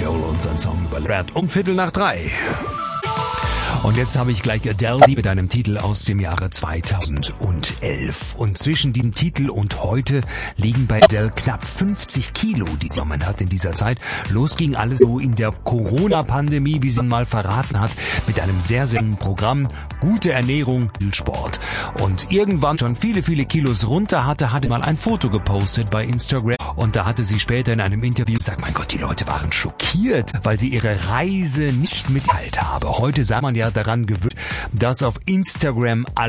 Joel und sein Song überlebt um 2:15. Und jetzt habe ich gleich Adele mit einem Titel aus dem Jahre 2011. Und zwischen dem Titel und heute liegen bei Adele knapp 50 Kilo, die sie genommen hat in dieser Zeit. Los ging alles so in der Corona-Pandemie, wie sie mal verraten hat, mit einem sehr, sehr engen Programm, gute Ernährung, viel Sport. Und irgendwann schon viele, viele Kilos runter hatte mal ein Foto gepostet bei Instagram. Und da hatte sie später in einem Interview gesagt, mein Gott, die Leute waren schockiert, weil sie ihre Reise nicht mitteilt habe. Heute sah man ja daran gewöhnt, dass auf Instagram